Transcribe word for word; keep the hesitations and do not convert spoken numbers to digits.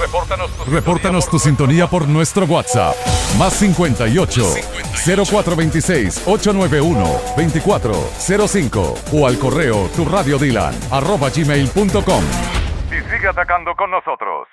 Repórtanos tu, Repórtanos tu sintonía por nuestro WhatsApp. Más cincuenta y ocho, cero cuatro veintiséis, ochocientos noventa y uno, veinticuatro cero cinco o al correo tu radio dylan arroba gmail punto com. Y sigue atacando con nosotros.